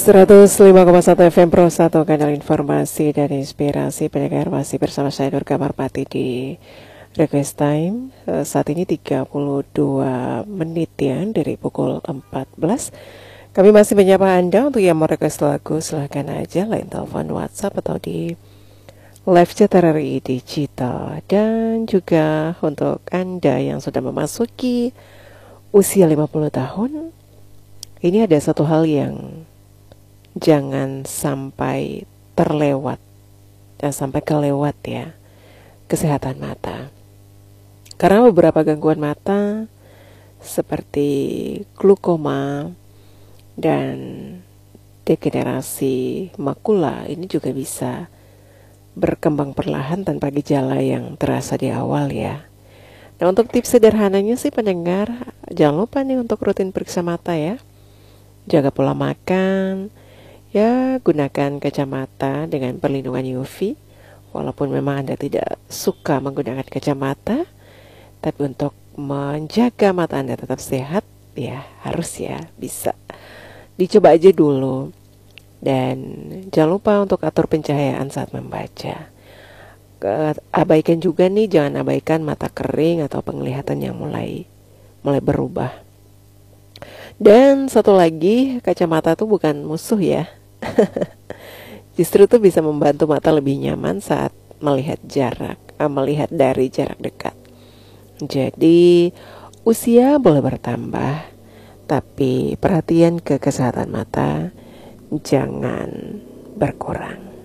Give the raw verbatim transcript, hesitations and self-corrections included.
seratus lima koma satu F M Pro satu, kanal informasi dan inspirasi pendengar. Masih bersama saya Nur Kamarpati di Request Time. uh, Saat ini tiga puluh dua menit ya, dari pukul empat belas. Kami masih menyapa Anda untuk yang mau request lagu. Silahkan aja line telepon, WhatsApp, atau di live chat R R I Digital. Dan juga untuk Anda yang sudah memasuki usia lima puluh tahun, ini ada satu hal yang jangan sampai terlewat, jangan sampai kelewat ya, kesehatan mata. Karena beberapa gangguan mata seperti glaukoma dan degenerasi makula ini juga bisa berkembang perlahan tanpa gejala yang terasa di awal ya. Nah, untuk tips sederhananya sih pendengar, jangan lupa nih untuk rutin periksa mata ya. Jaga pola makan, ya gunakan kacamata dengan perlindungan U V. Walaupun memang Anda tidak suka menggunakan kacamata, tapi untuk menjaga mata Anda tetap sehat, ya harus ya, bisa. Dicoba aja dulu. Dan jangan lupa untuk atur pencahayaan saat membaca. Ke- Abaikan juga nih, jangan abaikan mata kering atau penglihatan yang mulai mulai berubah. Dan satu lagi, kacamata itu bukan musuh ya. Justru itu bisa membantu mata lebih nyaman saat melihat jarak, eh, melihat dari jarak dekat. Jadi usia boleh bertambah, tapi perhatian ke kesehatan mata jangan berkurang.